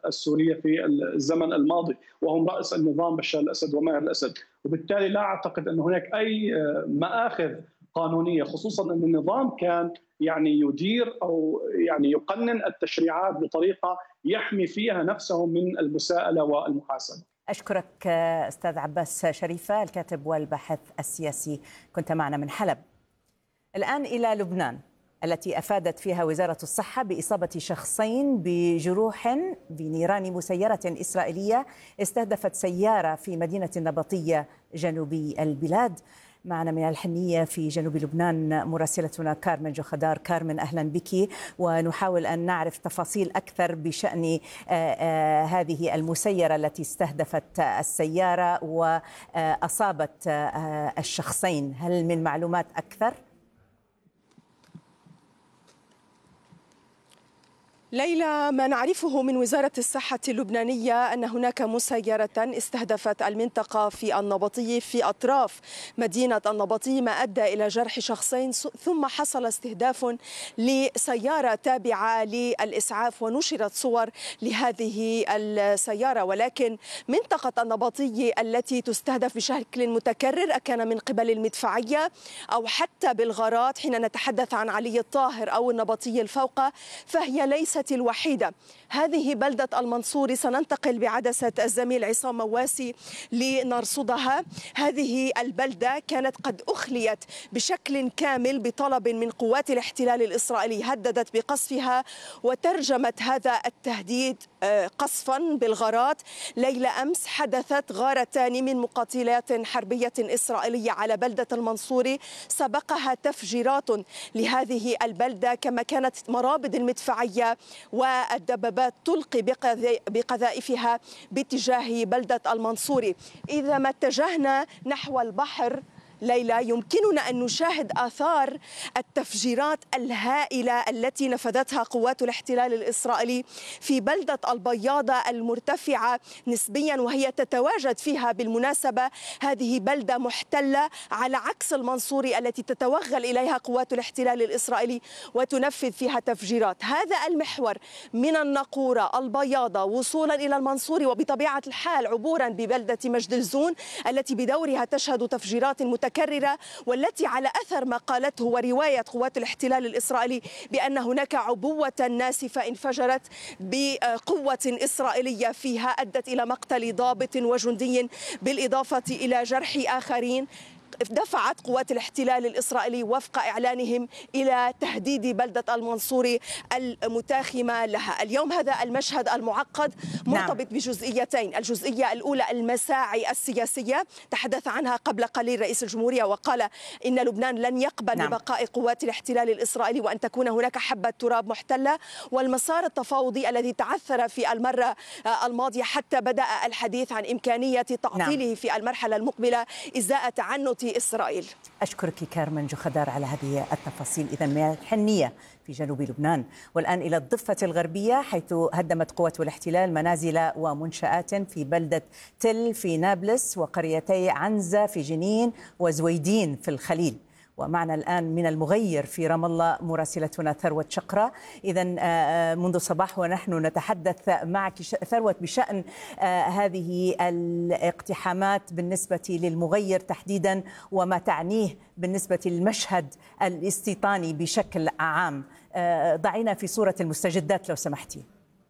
السورية في الزمن الماضي، وهم رأس النظام بشار الأسد وماهر الأسد. وبالتالي لا أعتقد أن هناك أي مآخذ قانونية، خصوصا أن النظام كان يدير أو يقنن التشريعات بطريقة يحمي فيها نفسه من المساءلة والمحاسبة. أشكرك أستاذ عباس شريفة الكاتب والباحث السياسي، كنت معنا من حلب. الآن إلى لبنان، التي أفادت فيها وزارة الصحة بإصابة شخصين بجروح بنيران مسيرة إسرائيلية استهدفت سيارة في مدينة النبطية جنوبي البلاد. معنا من الحنية في جنوب لبنان مراسلتنا كارمن جوخدار. كارمن، أهلا بك، ونحاول أن نعرف تفاصيل أكثر بشأن هذه المسيرة التي استهدفت السيارة وأصابت الشخصين. هل من معلومات أكثر؟ ليلى، ما نعرفه من وزارة الصحة اللبنانية أن هناك مسيرة استهدفت المنطقة في النبطي في أطراف مدينة النبطي، ما أدى إلى جرح شخصين، ثم حصل استهداف لسيارة تابعة للإسعاف ونشرت صور لهذه السيارة. ولكن منطقة النبطي التي تستهدف بشكل متكرر كان من قبل المدفعية أو حتى بالغارات، حين نتحدث عن علي الطاهر أو النبطي الفوقة، فهي ليست الوحيدة. هذه بلدة المنصوري سننتقل بعدسة الزميل عصام مواسي لنرصدها. هذه البلدة كانت قد أخليت بشكل كامل بطلب من قوات الاحتلال الإسرائيلي، هددت بقصفها وترجمت هذا التهديد قصفا بالغارات. ليلة أمس حدثت غارتان من مقاتلات حربية إسرائيلية على بلدة المنصوري، سبقها تفجيرات لهذه البلدة، كما كانت مرابط المدفعية والدبابات تلقي بقذائفها باتجاه بلدة المنصوري. إذا ما اتجهنا نحو البحر ليلى، يمكننا أن نشاهد آثار التفجيرات الهائلة التي نفذتها قوات الاحتلال الإسرائيلي في بلدة البياضة المرتفعة نسبيا، وهي تتواجد فيها بالمناسبة هذه بلدة محتلة على عكس المنصوري التي تتوغل إليها قوات الاحتلال الإسرائيلي وتنفذ فيها تفجيرات. هذا المحور من النقورة البياضة وصولا إلى المنصوري، وبطبيعة الحال عبورا ببلدة مجد الزون التي بدورها تشهد تفجيرات متكررة، والتي على أثر ما قالته ورواية قوات الاحتلال الإسرائيلي بأن هناك عبوة ناسفة انفجرت بقوة إسرائيلية فيها أدت إلى مقتل ضابط وجندي بالإضافة إلى جرح آخرين، دفعت قوات الاحتلال الإسرائيلي وفق إعلانهم إلى تهديد بلدة المنصوري المتاخمة لها. اليوم هذا المشهد المعقد مرتبط بجزئيتين. الجزئية الأولى المساعي السياسية تحدث عنها قبل قليل رئيس الجمهورية، وقال إن لبنان لن يقبل ببقاء قوات الاحتلال الإسرائيلي وأن تكون هناك حبة تراب محتلة، والمسار التفاوضي الذي تعثر في المرة الماضية حتى بدأ الحديث عن إمكانية تعطيله في المرحلة المقبلة إزاء تعنت إسرائيل. أشكرك كارمن جوخدار على هذه التفاصيل. إذن من الحنية في جنوب لبنان. والآن إلى الضفة الغربية، حيث هدمت قوات الاحتلال منازل ومنشآت في بلدة تل في نابلس وقريتي عنزة في جنين وزويدين في الخليل. ومعنا الآن من المغير في رام الله مراسلتنا ثروت شقرة. إذن منذ الصباح ونحن نتحدث معك ثروت بشأن هذه الاقتحامات بالنسبة للمغير تحديدا، وما تعنيه بالنسبة للمشهد الاستيطاني بشكل عام. ضعينا في صورة المستجدات لو سمحتي.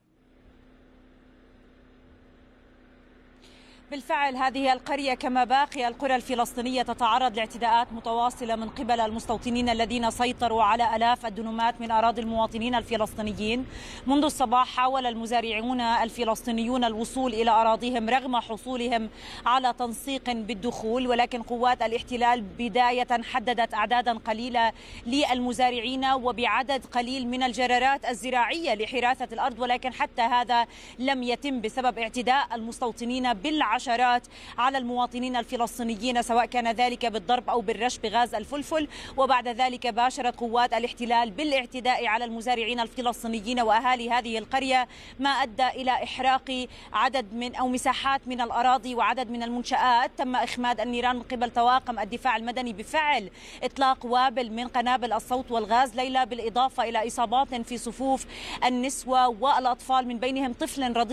بالفعل هذه القرية كما باقي القرى الفلسطينية تتعرض لاعتداءات متواصلة من قبل المستوطنين الذين سيطروا على آلاف الدنومات من أراضي المواطنين الفلسطينيين. منذ الصباح حاول المزارعون الفلسطينيون الوصول إلى أراضيهم رغم حصولهم على تنسيق بالدخول، ولكن قوات الاحتلال بداية حددت أعدادا قليلة للمزارعين وبعدد قليل من الجرارات الزراعية لحراثة الأرض، ولكن حتى هذا لم يتم بسبب اعتداء المستوطنين بالعشرات على المواطنين الفلسطينيين، سواء كان ذلك بالضرب أو بالرش بغاز الفلفل. وبعد ذلك باشرت قوات الاحتلال بالاعتداء على المزارعين الفلسطينيين وأهالي هذه القرية، ما أدى إلى إحراق عدد من أو مساحات من الأراضي وعدد من المنشآت. تم إخماد النيران من قبل طواقم الدفاع المدني بفعل إطلاق وابل من قنابل الصوت والغاز ليلى، بالإضافة إلى إصابات في صفوف النسوة والأطفال، من بينهم طفل رضيع